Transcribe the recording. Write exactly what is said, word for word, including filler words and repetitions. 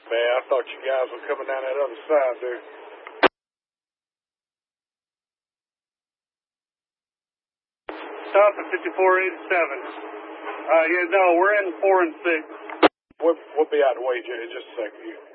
Man, I thought you guys were coming down that other side, dude. South of fifty-four eighty-seven. Uh, yeah, no, we're in four and six. We'll, we'll be out of the way, Jay, in just a second.